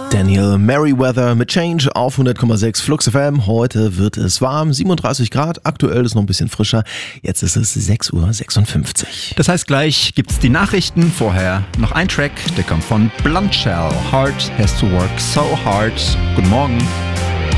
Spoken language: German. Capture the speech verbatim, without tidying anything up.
Daniel Merriweather mit Change auf hundert Komma sechs Flux F M. Heute wird es warm, siebenunddreißig Grad. Aktuell ist noch ein bisschen frischer. Jetzt ist es sechs Uhr sechsundfünfzig. Das heißt, gleich gibt's die Nachrichten. Vorher noch ein Track, der kommt von Blunt Shell. Heart has to work so hard. Guten Morgen.